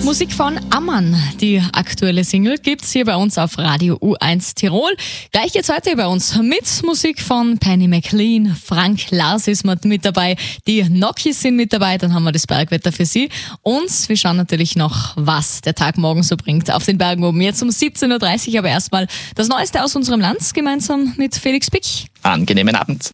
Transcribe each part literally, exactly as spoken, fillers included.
Musik von Ammann. Die aktuelle Single gibt's hier bei uns auf Radio U eins Tirol. Gleich geht's heute bei uns mit Musik von Penny McLean. Frank Lars ist mit dabei. Die Nokis sind mit dabei. Dann haben wir das Bergwetter für Sie. Und wir schauen natürlich noch, was der Tag morgen so bringt auf den Bergen oben. Jetzt um siebzehn Uhr dreißig, aber erstmal das Neueste aus unserem Land, gemeinsam mit Felix Pick. Angenehmen Abend.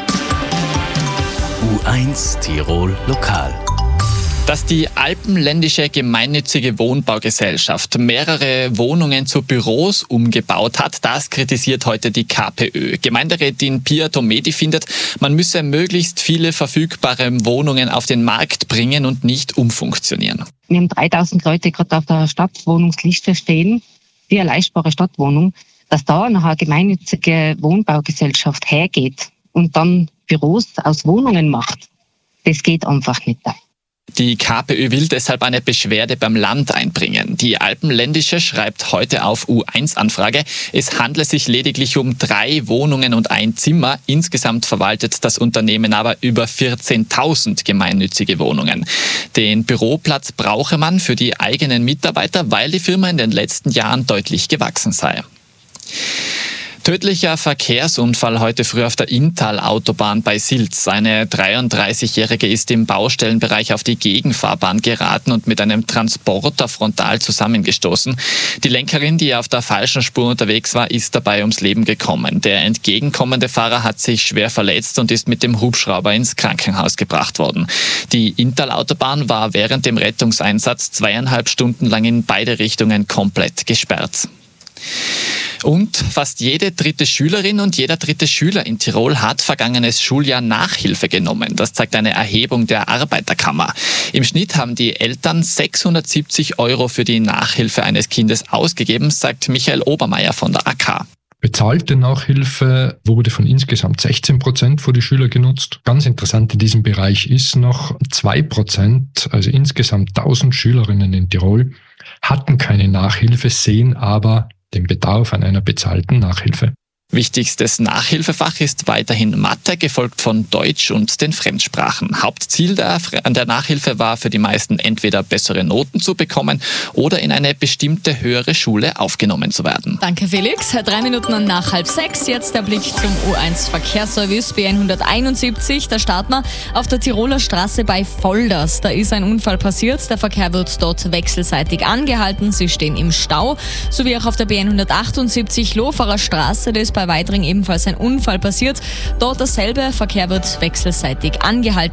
U eins Tirol Lokal. Dass die Alpenländische Gemeinnützige Wohnbaugesellschaft mehrere Wohnungen zu Büros umgebaut hat, das kritisiert heute die K P Ö. Gemeinderätin Pia Tomedi findet, man müsse möglichst viele verfügbare Wohnungen auf den Markt bringen und nicht umfunktionieren. Wir haben dreitausend Leute gerade auf der Stadtwohnungsliste stehen, die eine leistbare Stadtwohnung, dass da noch eine gemeinnützige Wohnbaugesellschaft hergeht und dann Büros aus Wohnungen macht. Das geht einfach nicht. Die K P Ö will deshalb eine Beschwerde beim Land einbringen. Die Alpenländische schreibt heute auf U eins Anfrage, es handle sich lediglich um drei Wohnungen und ein Zimmer. Insgesamt verwaltet das Unternehmen aber über vierzehntausend gemeinnützige Wohnungen. Den Büroplatz brauche man für die eigenen Mitarbeiter, weil die Firma in den letzten Jahren deutlich gewachsen sei. Tödlicher Verkehrsunfall heute früh auf der Inntal-Autobahn bei Silz. Eine dreiunddreißigjährige ist im Baustellenbereich auf die Gegenfahrbahn geraten und mit einem Transporter frontal zusammengestoßen. Die Lenkerin, die auf der falschen Spur unterwegs war, ist dabei ums Leben gekommen. Der entgegenkommende Fahrer hat sich schwer verletzt und ist mit dem Hubschrauber ins Krankenhaus gebracht worden. Die Inntal-Autobahn war während dem Rettungseinsatz zweieinhalb Stunden lang in beide Richtungen komplett gesperrt. Und fast jede dritte Schülerin und jeder dritte Schüler in Tirol hat vergangenes Schuljahr Nachhilfe genommen. Das zeigt eine Erhebung der Arbeiterkammer. Im Schnitt haben die Eltern sechshundertsiebzig Euro für die Nachhilfe eines Kindes ausgegeben, sagt Michael Obermeier von der A K. Bezahlte Nachhilfe wurde von insgesamt sechzehn Prozent für die Schüler genutzt. Ganz interessant in diesem Bereich ist noch, zwei Prozent, also insgesamt tausend Schülerinnen in Tirol, hatten keine Nachhilfe, sehen aber den Bedarf an einer bezahlten Nachhilfe. Wichtigstes Nachhilfefach ist weiterhin Mathe, gefolgt von Deutsch und den Fremdsprachen. Hauptziel der, der Nachhilfe war für die meisten entweder bessere Noten zu bekommen oder in eine bestimmte höhere Schule aufgenommen zu werden. Danke Felix. Drei Minuten nach halb sechs. Jetzt der Blick zum U eins Verkehrsservice B hunderteinundsiebzig. Da starten wir auf der Tiroler Straße bei Volders. Da ist ein Unfall passiert. Der Verkehr wird dort wechselseitig angehalten. Sie stehen im Stau. Sowie auch auf der B hundertachtundsiebzig Loferer Straße. Da ist bei Weitring ebenfalls ein Unfall passiert. Dort dasselbe, Verkehr wird wechselseitig angehalten.